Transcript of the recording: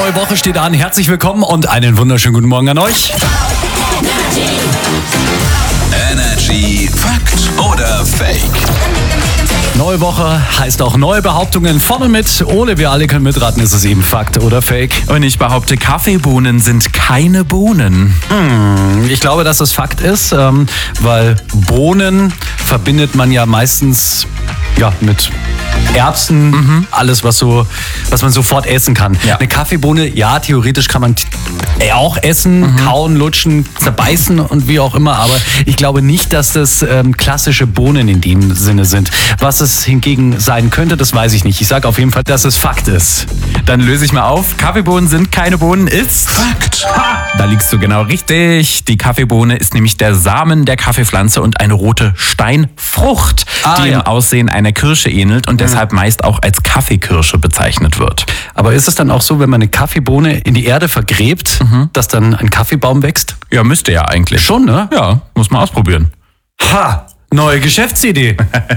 neue Woche steht an. Herzlich willkommen und einen wunderschönen guten Morgen an euch. Energy Fakt oder Fake? Neue Woche heißt auch neue Behauptungen von und mit Ole. Wir alle können mitraten, ist es eben Fakt oder Fake? Und ich behaupte, Kaffeebohnen sind keine Bohnen. Ich glaube, dass es Fakt ist, weil Bohnen verbindet man ja meistens mit Erbsen, alles, was man sofort essen kann. Ja. Eine Kaffeebohne, ja, theoretisch kann man auch essen, kauen, lutschen, zerbeißen und wie auch immer, aber ich glaube nicht, dass das klassische Bohnen in dem Sinne sind. Was es hingegen sein könnte, das weiß ich nicht. Ich sage auf jeden Fall, dass es Fakt ist. Dann löse ich mal auf. Kaffeebohnen sind keine Bohnen, ist Fakt. Da liegst du genau richtig. Die Kaffeebohne ist nämlich der Samen der Kaffeepflanze und eine rote Steinfrucht, die im Aussehen einer Kirsche ähnelt und deshalb meist auch als Kaffeekirsche bezeichnet wird. Aber ist es dann auch so, wenn man eine Kaffeebohne in die Erde vergräbt, dass dann ein Kaffeebaum wächst? Ja, müsste ja eigentlich. Schon, ne? Ja, muss man ausprobieren. Ha! Neue Geschäftsidee.